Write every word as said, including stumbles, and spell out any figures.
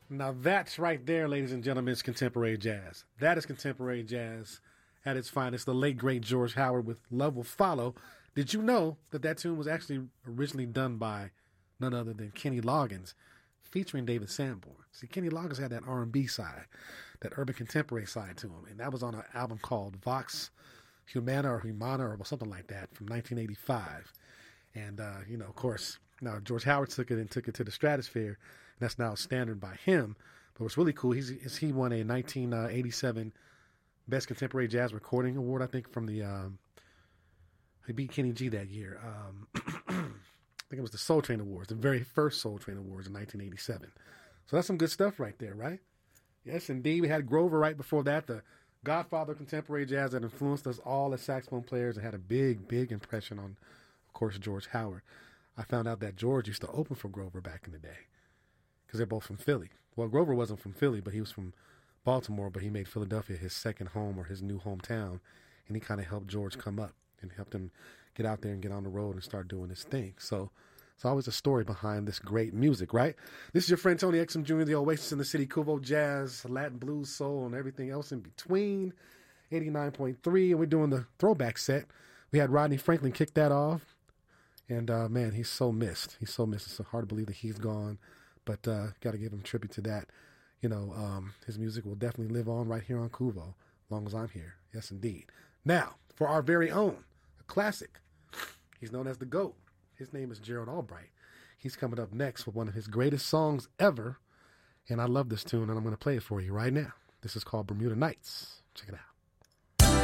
Now that's right there, ladies and gentlemen, is contemporary jazz. That is contemporary jazz at its finest. The late, great George Howard with Love Will Follow. Did you know that that tune was actually originally done by none other than Kenny Loggins, featuring David Sanborn? See, Kenny Loggins had that R and B side, that urban contemporary side to him, and that was on an album called Vox Humana or Humana or something like that from nineteen eighty-five. And, uh, you know, of course, now George Howard took it and took it to the stratosphere, and that's now standard by him. But what's really cool he's, is he won a nineteen eighty-seven Best Contemporary Jazz Recording Award, I think, from the, um, he beat Kenny G that year. Um, I think it was the Soul Train Awards, the very first Soul Train Awards in nineteen eighty-seven. So that's some good stuff right there, right? Yes, indeed. We had Grover right before that, the godfather of contemporary jazz that influenced us all as saxophone players and had a big, big impression on, of course, George Howard. I found out that George used to open for Grover back in the day because they're both from Philly. Well, Grover wasn't from Philly, but he was from Baltimore, but he made Philadelphia his second home or his new hometown, and he kind of helped George come up and helped him get out there and get on the road and start doing his thing. So it's always a story behind this great music, right? This is your friend Tony Exum Junior, the Oasis in the City, Kuvo Jazz, Latin Blues, Soul, and everything else in between, eighty-nine point three, and we're doing the throwback set. We had Rodney Franklin kick that off, and uh, man, he's so missed. He's so missed. It's so hard to believe that he's gone, but uh, got to give him tribute to that. You know, um, his music will definitely live on right here on Kuvo, as long as I'm here. Yes, indeed. Now, for our very own, a classic. He's known as the GOAT. His name is Gerald Albright. He's coming up next with one of his greatest songs ever, and I love this tune, and I'm going to play it for you right now. This is called Bermuda Nights. Check it out.